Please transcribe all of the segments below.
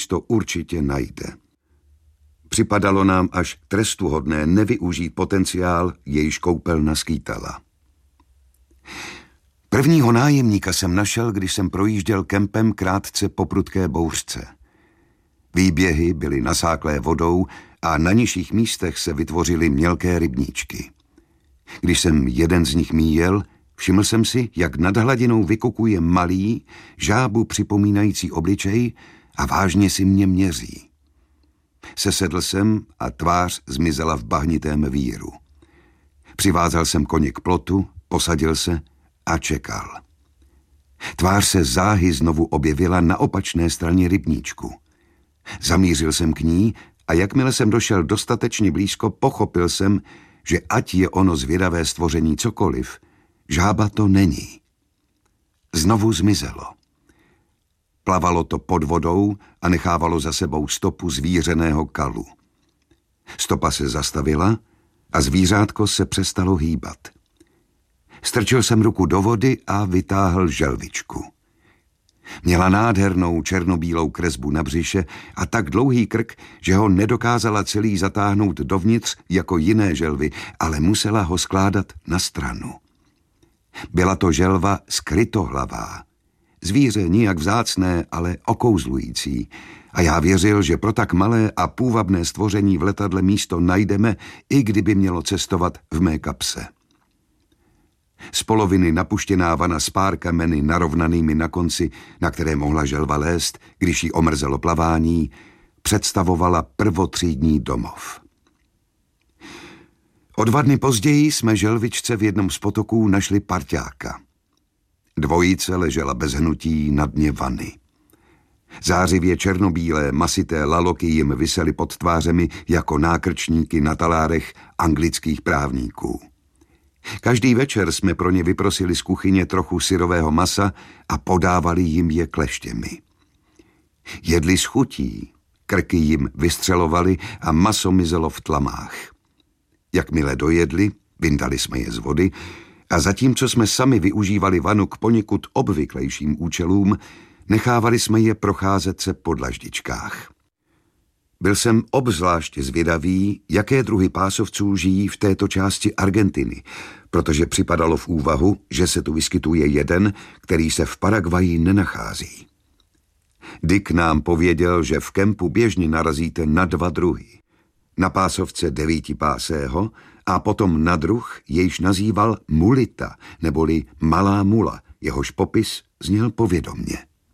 místo určitě najde. Připadalo nám až trestuhodné nevyužít potenciál, jejž koupelna skýtala. Prvního nájemníka jsem našel, když jsem projížděl kempem krátce po prudké bouřce. Výběhy byly nasáklé vodou a na nižších místech se vytvořily mělké rybníčky. Když jsem jeden z nich míjel, všiml jsem si, jak nad hladinou vykukuje malý, žábu připomínající obličej a vážně si mě měří. Sesedl jsem a tvář zmizela v bahnitém víru. Přivázal jsem koně k plotu, posadil se a čekal. Tvář se záhy znovu objevila na opačné straně rybníčku. Zamířil jsem k ní a jakmile jsem došel dostatečně blízko, pochopil jsem, že ať je ono zvědavé stvoření cokoliv, žába to není. Znovu zmizelo. Plavalo to pod vodou a nechávalo za sebou stopu zvířeného kalu. Stopa se zastavila a zvířátko se přestalo hýbat. Strčil jsem ruku do vody a vytáhl želvičku. Měla nádhernou černobílou kresbu na břiše a tak dlouhý krk, že ho nedokázala celý zatáhnout dovnitř jako jiné želvy, ale musela ho skládat na stranu. Byla to želva skrytohlavá. Zvíře nijak vzácné, ale okouzlující. A já věřil, že pro tak malé a půvabné stvoření v letadle místo najdeme, i kdyby mělo cestovat v mé kapse. Z poloviny napuštěná vana s pár kameny narovnanými na konci, na které mohla želva lézt, když jí omrzelo plavání, představovala prvotřídní domov. O 2 dny později jsme želvičce v jednom z potoků našli parťáka. Dvojice ležela bez hnutí na dně vany. Zářivě černobílé, masité laloky jim visely pod tvářemi jako nákrčníky na talárech anglických právníků. Každý večer jsme pro ně vyprosili z kuchyně trochu syrového masa a podávali jim je kleštěmi. Jedli s chutí, krky jim vystřelovali a maso mizelo v tlamách. Jakmile dojedli, vyndali jsme je z vody a zatímco jsme sami využívali vanu k poněkud obvyklejším účelům, nechávali jsme je procházet se po dlaždičkách. Byl jsem obzvlášť zvědavý, jaké druhy pásovců žijí v této části Argentiny, protože připadalo v úvahu, že se tu vyskytuje jeden, který se v Paraguayi nenachází. Dick nám pověděl, že v kempu běžně narazíte na 2 druhy. Na pásovce 9pásého a potom na druh, jejž nazýval mulita, neboli malá mula, jehož popis zněl povědomně.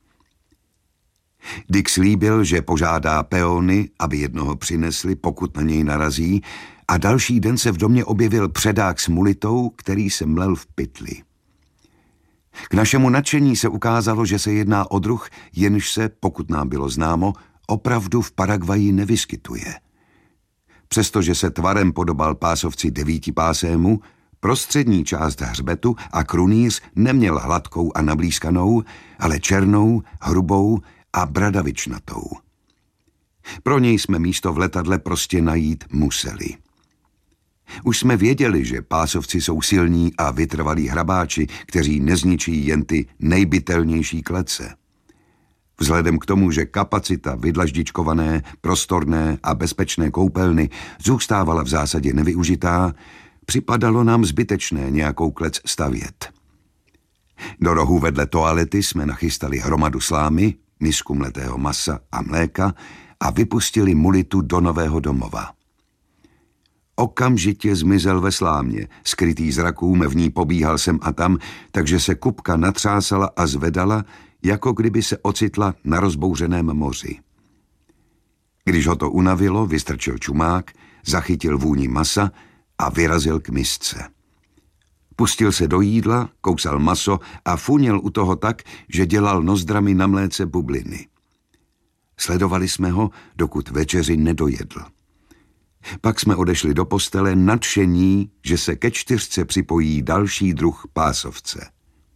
Dick slíbil, že požádá peony, aby jednoho přinesli, pokud na něj narazí, a další den se v domě objevil předák s mulitou, který se mlel v pytli. K našemu nadšení se ukázalo, že se jedná o druh, jenž se, pokud nám bylo známo, opravdu v Paraguayi nevyskytuje. Přestože se tvarem podobal pásovci 9pásému, prostřední část hřbetu a krunýř neměl hladkou a nablízkanou, ale černou, hrubou a bradavičnatou. Pro něj jsme místo v letadle prostě najít museli. Už jsme věděli, že pásovci jsou silní a vytrvalí hrabáči, kteří nezničí jen ty nejbytelnější klece. Vzhledem k tomu, že kapacita vydlaždičkované, prostorné a bezpečné koupelny zůstávala v zásadě nevyužitá, připadalo nám zbytečné nějakou klec stavět. Do rohu vedle toalety jsme nachystali hromadu slámy, misku mletého masa a mléka a vypustili mulitu do nového domova. Okamžitě zmizel ve slámě, skrytý zrakům v ní pobíhal sem a tam, takže se kupka natřásala a zvedala, jako kdyby se ocitla na rozbouřeném moři. Když ho to unavilo, vystrčil čumák, zachytil vůni masa a vyrazil k misce. Pustil se do jídla, kousal maso a funěl u toho tak, že dělal nozdrami na mléce bubliny. Sledovali jsme ho, dokud večeři nedojedl. Pak jsme odešli do postele nadšení, že se ke 4 připojí další druh pásovce.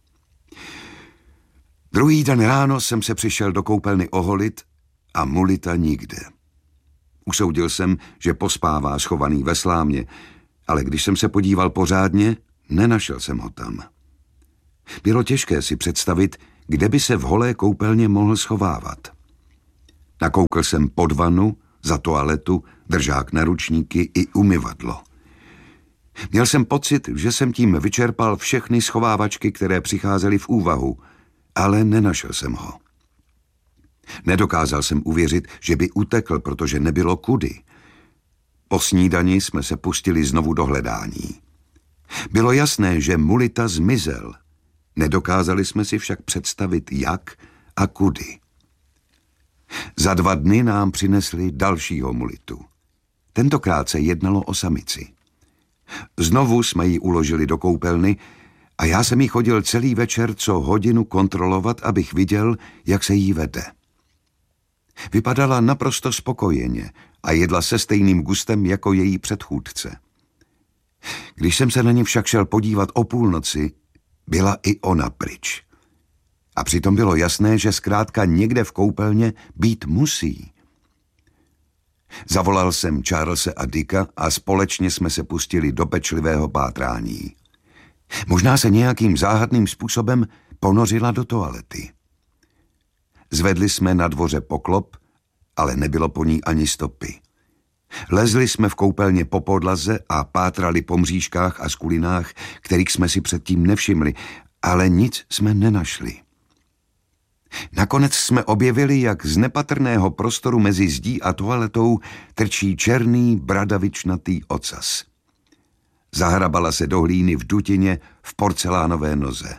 Druhý den ráno jsem se přišel do koupelny oholit a mulita nikde. Usoudil jsem, že pospává schovaný ve slámě, ale když jsem se podíval pořádně, nenašel jsem ho tam. Bylo těžké si představit, kde by se v holé koupelně mohl schovávat. Nakoukl jsem pod vanu, za toaletu, držák na ručníky i umyvadlo. Měl jsem pocit, že jsem tím vyčerpal všechny schovávačky, které přicházely v úvahu, ale nenašel jsem ho. Nedokázal jsem uvěřit, že by utekl, protože nebylo kudy. Po snídani jsme se pustili znovu do hledání. Bylo jasné, že Mulita zmizel. Nedokázali jsme si však představit, jak a kudy. Za 2 dny nám přinesli dalšího Mulitu. Tentokrát se jednalo o samici. Znovu jsme ji uložili do koupelny a já jsem jí chodil celý večer co hodinu kontrolovat, abych viděl, jak se jí vede. Vypadala naprosto spokojeně a jedla se stejným gustem jako její předchůdce. Když jsem se na ní však šel podívat o půlnoci, byla i ona pryč. A přitom bylo jasné, že zkrátka někde v koupelně být musí. Zavolal jsem Charlese a Dicka a společně jsme se pustili do pečlivého pátrání. Možná se nějakým záhadným způsobem ponořila do toalety. Zvedli jsme na dvoře poklop, ale nebylo po ní ani stopy. Lezli jsme v koupelně po podlaze a pátrali po mřížkách a skulinách, kterých jsme si předtím nevšimli, ale nic jsme nenašli. Nakonec jsme objevili, jak z nepatrného prostoru mezi zdí a toaletou trčí černý bradavičnatý ocas. Zahrabala se do hlíny v dutině v porcelánové noze.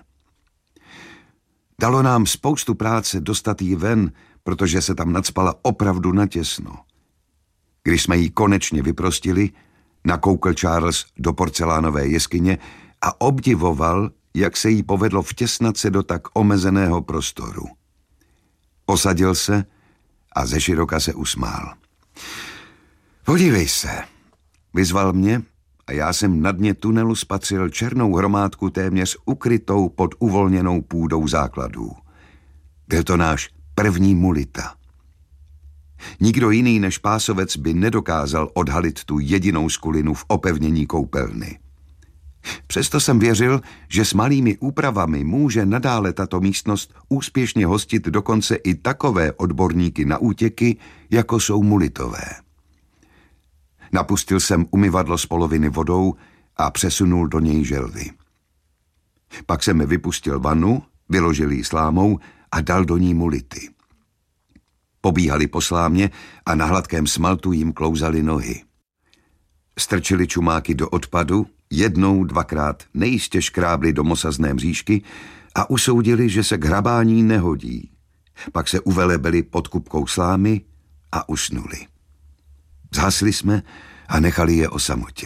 Dalo nám spoustu práce dostat jí ven, protože se tam nacpala opravdu natěsno. Když jsme ji konečně vyprostili, nakoukl Charles do porcelánové jeskyně a obdivoval, jak se jí povedlo vtěsnat se do tak omezeného prostoru. Posadil se a zeširoka se usmál. Podívej se, vyzval mě a já jsem na dně tunelu spatřil černou hromádku téměř ukrytou pod uvolněnou půdou základů. Byl to náš první Mulita. Nikdo jiný než pásovec by nedokázal odhalit tu jedinou skulinu v opevnění koupelny. Přesto jsem věřil, že s malými úpravami může nadále tato místnost úspěšně hostit dokonce i takové odborníky na útěky, jako jsou Mulitové. Napustil jsem umyvadlo z poloviny vodou a přesunul do něj želvy. Pak jsem vypustil vanu, vyložil ji slámou a dal do ní Mulity. Pobíhali po slámě a na hladkém smaltu jim klouzaly nohy. Strčili čumáky do odpadu, 1, 2krát nejistě škrábli do mosazné mřížky a usoudili, že se k hrabání nehodí. Pak se uvelebili pod kupkou slámy a usnuli. Zhasli jsme a nechali je o samotě.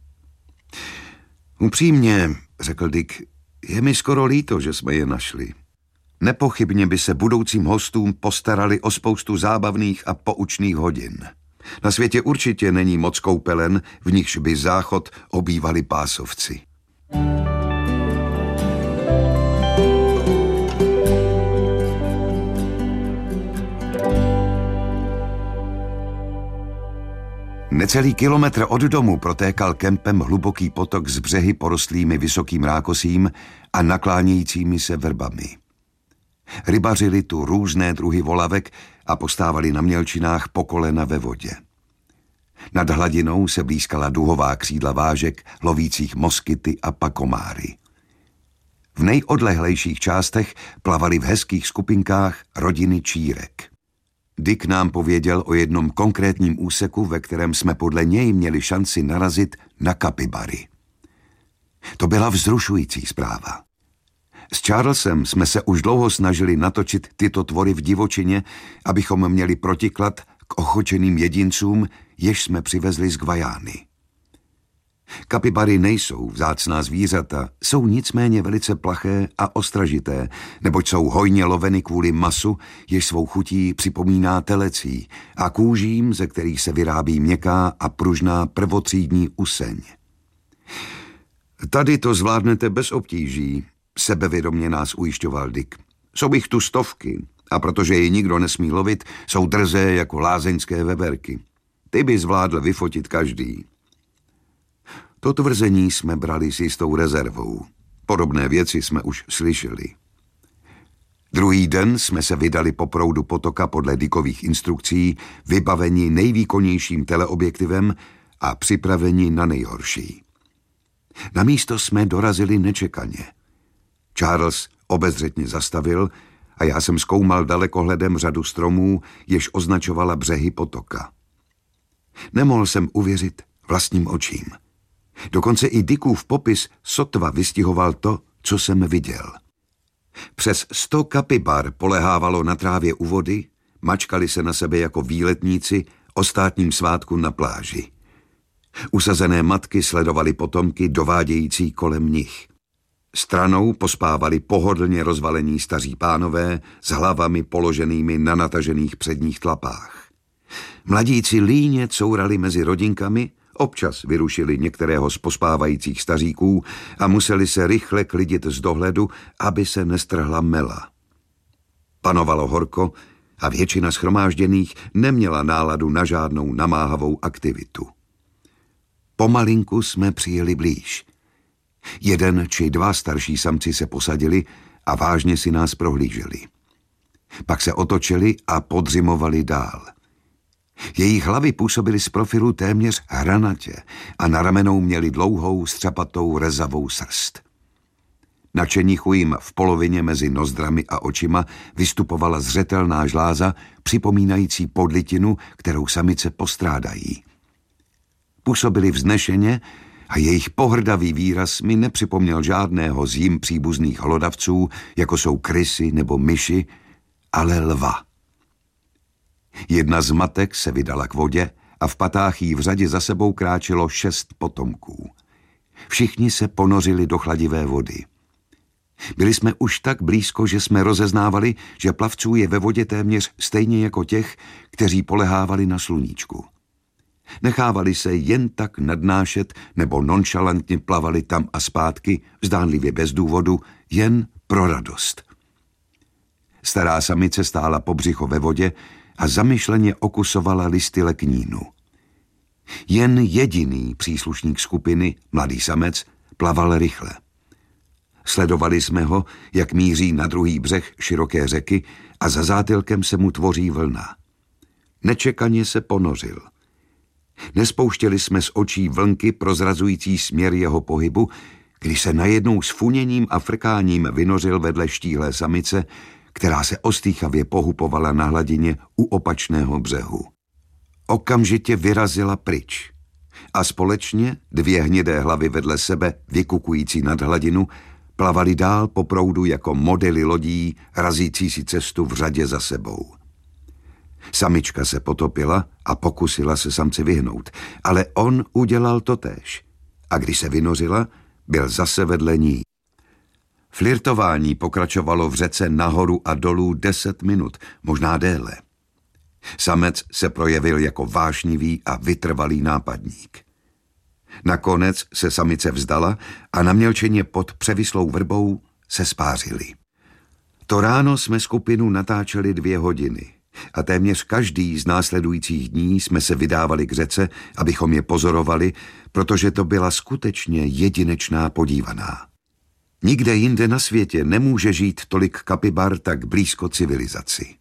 Upřímně, řekl Dick, je mi skoro líto, že jsme je našli. Nepochybně by se budoucím hostům postarali o spoustu zábavných a poučných hodin. Na světě určitě není moc koupelen, v nichž by záchod obývali pásovci. Necelý kilometr od domu protékal kempem hluboký potok s břehy porostlými vysokým rákosím a naklánějícími se vrbami. Rybařili tu různé druhy volavek a postávali na mělčinách po kolena ve vodě. Nad hladinou se blýskala duhová křídla vážek, lovících moskyty a pakomáry. V nejodlehlejších částech plavaly v hezkých skupinkách rodiny čírek. Dick nám pověděl o jednom konkrétním úseku, ve kterém jsme podle něj měli šanci narazit na kapibary. To byla vzrušující zpráva. S Charlesem jsme se už dlouho snažili natočit tyto tvory v divočině, abychom měli protiklad k ochočeným jedincům, jež jsme přivezli z Guajány. Kapibary nejsou vzácná zvířata, jsou nicméně velice plaché a ostražité, neboť jsou hojně loveny kvůli masu, jež svou chutí připomíná telecí, a kůžím, ze kterých se vyrábí měkká a pružná prvotřídní useň. Tady to zvládnete bez obtíží, sebevědomě nás ujišťoval Dick. Jsou jich tu stovky a protože je nikdo nesmí lovit, jsou drzé jako lázeňské veverky. Ty by zvládl vyfotit každý. To tvrzení jsme brali s jistou rezervou. Podobné věci jsme už slyšeli. Druhý den jsme se vydali po proudu potoka podle Dickových instrukcí, vybaveni nejvýkonnějším teleobjektivem a připraveni na nejhorší. Na místo jsme dorazili nečekaně. Charles obezřetně zastavil a já jsem zkoumal dalekohledem řadu stromů, jež označovala břehy potoka. Nemohl jsem uvěřit vlastním očím. Dokonce i Dickův popis sotva vystihoval to, co jsem viděl. Přes 100 kapibar polehávalo na trávě u vody, mačkali se na sebe jako výletníci o státním svátku na pláži. Usazené matky sledovaly potomky dovádějící kolem nich. Stranou pospávali pohodlně rozvalení staří pánové s hlavami položenými na natažených předních tlapách. Mladíci líně courali mezi rodinkami, občas vyrušili některého z pospávajících staříků a museli se rychle klidit z dohledu, aby se nestrhla mela. Panovalo horko a většina shromážděných neměla náladu na žádnou namáhavou aktivitu. Pomalinku jsme přijeli blíž. Jeden či dva starší samci se posadili a vážně si nás prohlíželi. Pak se otočili a podřimovali dál. Jejich hlavy působily z profilu téměř hranatě a na ramenou měli dlouhou, střapatou, rezavou srst. Na čenichu jim v polovině mezi nozdrami a očima vystupovala zřetelná žláza, připomínající podlitinu, kterou samice postrádají. Působili vznešeně a jejich pohrdavý výraz mi nepřipomněl žádného z jim příbuzných hlodavců, jako jsou krysy nebo myši, ale lva. Jedna z matek se vydala k vodě a v patách jí v řadě za sebou kráčelo 6 potomků. Všichni se ponořili do chladivé vody. Byli jsme už tak blízko, že jsme rozeznávali, že plavců je ve vodě téměř stejně jako těch, kteří polehávali na sluníčku. Nechávali se jen tak nadnášet nebo nonšalantně plavali tam a zpátky, zdánlivě bez důvodu, jen pro radost. Stará samice stála po břicho ve vodě a zamyšleně okusovala listy leknínu. Jen jediný příslušník skupiny, mladý samec, plaval rychle. Sledovali jsme ho, jak míří na druhý břeh široké řeky a za zátylkem se mu tvoří vlna. Nečekaně se ponořil. Nespouštěli jsme z očí vlnky prozrazující směr jeho pohybu, když se najednou s funěním a frkáním vynořil vedle štíhlé samice, která se ostýchavě pohupovala na hladině u opačného břehu. Okamžitě vyrazila pryč a společně 2 hnědé hlavy vedle sebe, vykukující nad hladinu, plavali dál po proudu jako modely lodí, razící si cestu v řadě za sebou. Samička se potopila a pokusila se samci vyhnout, ale on udělal totéž. A když se vynořila, byl zase vedle ní. Flirtování pokračovalo v řece nahoru a dolů 10 minut, možná déle. Samec se projevil jako vášnivý a vytrvalý nápadník. Nakonec se samice vzdala a na mělčeně pod převislou vrbou se spářili. To ráno jsme skupinu natáčeli 2 hodiny a téměř každý z následujících dní jsme se vydávali k řece, abychom je pozorovali, protože to byla skutečně jedinečná podívaná. Nikde jinde na světě nemůže žít tolik kapibar tak blízko civilizaci.